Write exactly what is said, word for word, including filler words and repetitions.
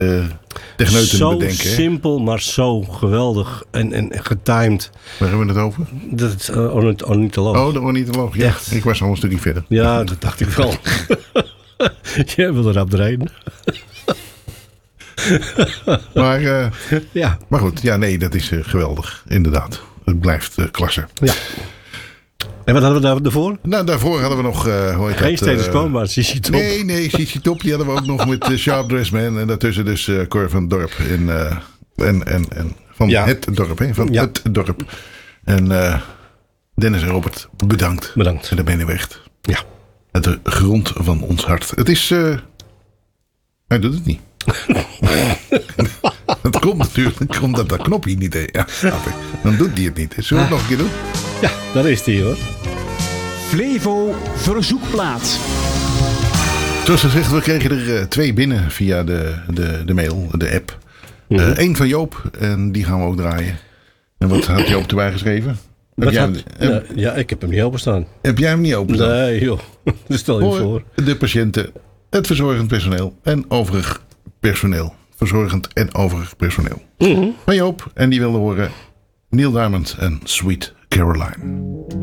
uh, techneuten zo bedenken. Zo simpel, hè? Maar zo geweldig en, en getimed. Waar hebben we het over? Dat is uh, ornith- ornitholoog. Oh, de ornitholoog. Ja, echt. Ik was al een stukje verder. Ja, dat dacht ik wel. Jij wil er rap doorheen. maar, uh, ja. maar goed, ja, nee, dat is uh, geweldig. Inderdaad. Het blijft uh, klasse. Ja. En wat hadden we daar, daarvoor? Nou, daarvoor hadden we nog... Uh, hoe heet Geen dat, status quo, uh, maar Sissy Top. Nee, nee, Sissy Top. Die hadden we ook nog met uh, Sharp Dressed Man. En daartussen dus uh, Cor van Dorp. In, uh, en, en, en van ja. het dorp, hè? Van ja. het dorp. En uh, Dennis en Robert, bedankt. Bedankt. En daar ben je echt. Ja. Uit de grond van ons hart. Het is... Uh, hij doet het niet. Het komt natuurlijk omdat dat knopje niet deed. Ja, dan doet hij het niet. Zullen we het nog een keer doen? Ja, daar is hij hoor. Flevo verzoekplaat. Zoals gezegd, we kregen er uh, twee binnen via de, de, de mail, de app. Mm-hmm. Uh, Eén van Joop en die gaan we ook draaien. En wat had Joop erbij geschreven? Heb jij, had, hem, ja, ja, ik heb hem niet openstaan. Heb jij hem niet openstaan? Nee joh, dus stel je voor. De patiënten, het verzorgend personeel en overig personeel. Verzorgend en overig personeel. Mm-hmm. Van Joop en die wilde horen Neil Diamond en Sweet Caroline.